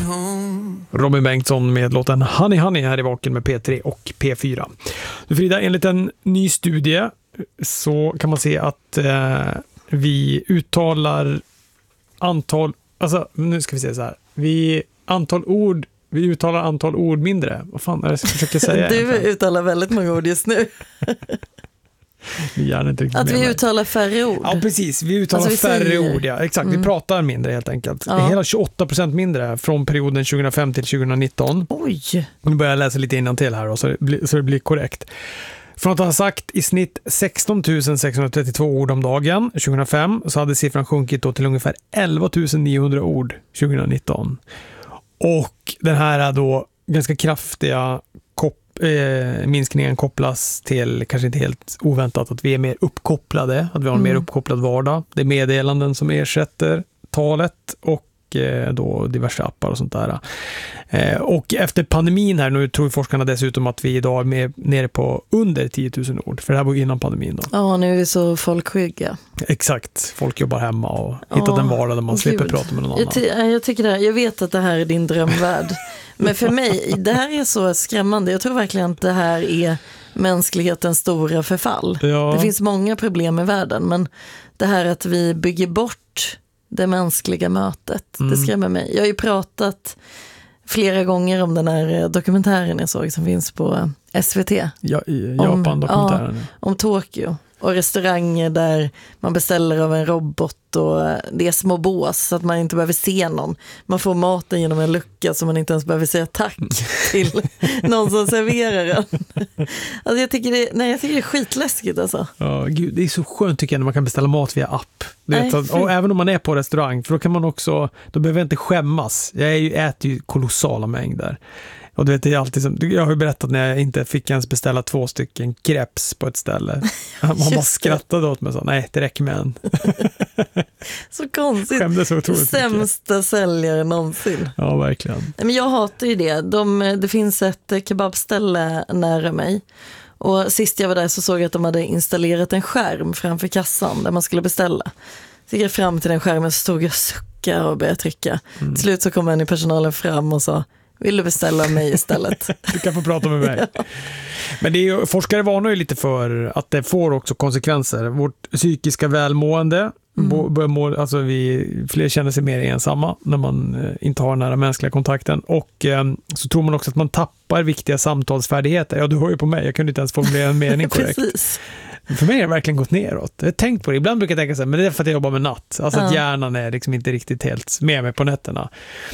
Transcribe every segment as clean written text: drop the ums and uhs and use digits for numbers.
home. Robin Bengtsson med låten Honey Honey här i Vaken med P3 och P4. Du Frida, enligt en ny studie så kan man se att vi uttalar antal, alltså nu ska vi se så här, vi uttalar antal ord mindre. Vad fan är det jag försöker säga? Du uttalar väldigt många ord just nu. Att vi uttalar färre ord. Ja, precis. Vi uttalar färre ord. Ja. Exakt, vi pratar mindre helt enkelt. Ja. Det är hela 28% mindre från perioden 2005 till 2019. Oj! Nu börjar jag läsa lite innantill här då, så det blir korrekt. Från att ha sagt i snitt 16 632 ord om dagen 2005 så hade siffran sjunkit då till ungefär 11 900 ord 2019. Och den här då ganska kraftiga minskningen kopplas till, kanske inte helt oväntat, att vi är mer uppkopplade, att vi har en mer uppkopplad vardag. Det är meddelanden som ersätter talet och då diverse appar och sånt där. Och efter pandemin här, nu tror forskarna dessutom att vi idag är nere på under 10 000 ord, för det här var innan pandemin då. Ja, nu är vi så folkskygga. Exakt, folk jobbar hemma och hittat en vardag där man slipper prata med någon annan. Jag tycker det, jag vet att det här är din drömvärld, men för mig, det här är så skrämmande. Jag tror verkligen att det här är mänsklighetens stora förfall. Ja. Det finns många problem i världen, men det här att vi bygger bort det mänskliga mötet, det skrämmer mig. Jag har ju pratat flera gånger om den här dokumentären jag såg som finns på SVT. Ja, Japan-dokumentären. Om Tokyo. Och restauranger där man beställer av en robot och det är små bås så att man inte behöver se någon. Man får maten genom en lucka så man inte ens behöver säga tack till någon som serverar den. Alltså jag tycker det är skitläskigt alltså. Ja, gud, det är så skönt tycker jag när man kan beställa mat via app. Och även om man är på restaurang, för då kan man också, då behöver jag inte skämmas. Jag äter ju kolossala mängder. Och du vet, det är alltid som, jag har ju berättat när jag inte fick ens beställa 2 stycken crepes på ett ställe. Man bara skrattade åt mig så, nej, det räcker med en. Så konstigt. Skämdes så otroligt sämsta säljare någonsin. Ja, verkligen. Men jag hatar ju det. Det finns ett kebabställe nära mig. Och sist jag var där så såg jag att de hade installerat en skärm framför kassan där man skulle beställa. Så gick jag fram till den skärmen så stod jag och suckade och började trycka. Till slut så kom en i personalen fram och sa: vill du beställa mig istället? Du kan få prata med mig. Ja. Men det är ju, forskare varnar ju lite för att det får också konsekvenser. Vårt psykiska välmående, alltså fler känner sig mer ensamma när man inte har den här mänskliga kontakten. Och så tror man också att man tappar viktiga samtalsfärdigheter. Ja, du hör ju på mig, jag kunde inte ens formulera en mening korrekt. Precis. För mig har det verkligen gått neråt. Jag har tänkt på det. Ibland brukar jag tänka så här, men det är för att jag jobbar med natt. Alltså att hjärnan är liksom inte riktigt helt med mig på nätterna.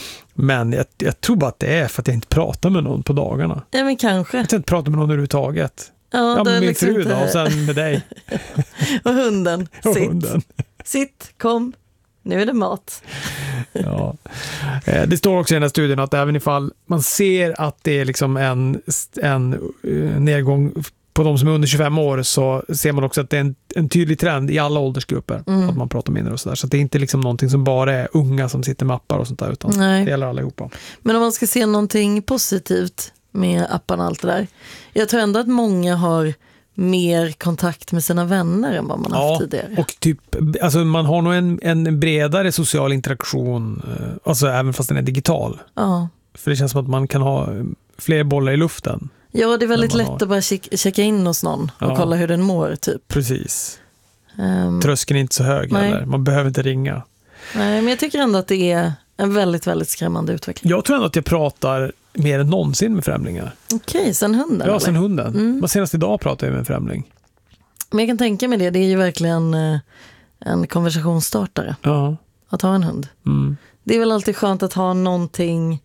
Men jag tror bara att det är för att jag inte pratar med någon på dagarna. Ja, men kanske. Jag inte pratar med någon överhuvudtaget. Ja, med min liksom fru inte... då, och sen med dig. Och hunden. Hunden. Sitt, kom. Nu är det mat. Ja. Det står också i den här studien att även ifall man ser att det är liksom en nedgång på de som är under 25 år, så ser man också att det är en tydlig trend i alla åldersgrupper att man pratar mindre och sådär. Så det är inte liksom någonting som bara är unga som sitter med appar och sånt där, utan det gäller allihopa. Men om man ska se någonting positivt med apparna och allt det där, jag tror ändå att många har mer kontakt med sina vänner än vad man har haft tidigare. Och typ, alltså man har nog en bredare social interaktion, alltså även fast den är digital. Ja. För det känns som att man kan ha fler bollar i luften. Ja, det är väldigt lätt att bara checka in hos någon och kolla hur den mår, typ. Precis. Tröskeln är inte så hög heller. Man behöver inte ringa. Nej, men jag tycker ändå att det är en väldigt, väldigt skrämmande utveckling. Jag tror ändå att jag pratar mer än någonsin med främlingar. Okej, sen hunden? Ja, sen hunden. Senast idag pratade jag med en främling. Men jag kan tänka mig det är ju verkligen en konversationsstartare. Ja. Att ha en hund. Det är väl alltid skönt att ha någonting,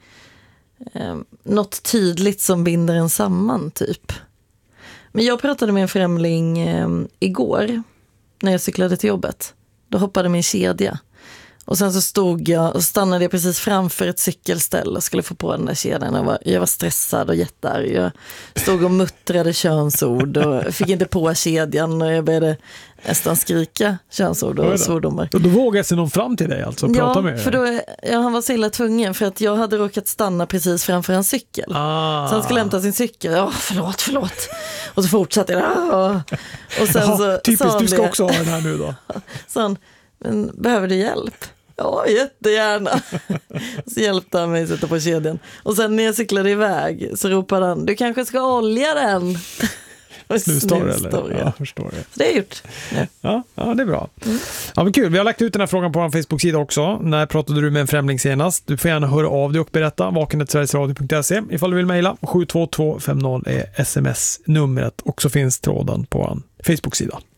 något tydligt som binder en samman, typ. Men jag pratade med en främling igår när jag cyklade till jobbet. Då hoppade min kedja. Och sen så stod jag och stannade jag precis framför ett cykelställ och skulle få på den där kedjan. Jag var stressad och jättearg. Jag stod och muttrade könsord och fick inte på kedjan och jag började nästan skrika könsord och svordomar. Och då vågade sig någon fram till dig alltså och prata med dig? För då, han var så illa tvungen för att jag hade råkat stanna precis framför en cykel. Så han skulle hämta sin cykel. Förlåt. Och så fortsatte jag. Och sen så typiskt, sa du ska också ha den här nu då. Så han, men behöver du hjälp? Ja, jättegärna. Så hjälpte han mig sätta på kedjan. Och sen när jag cyklade iväg så ropade han, du kanske ska olja den. Snustorr eller? Ja. Ja, förstår det. Så det är gjort. Ja, det är bra. Ja, men kul. Vi har lagt ut den här frågan på vår Facebook-sida också. När pratade du med en främling senast? Du får gärna höra av dig och berätta. vaken@sverigesradio.se. Ifall du vill mejla, 72250 är sms-numret. Och så finns tråden på vår Facebook-sida.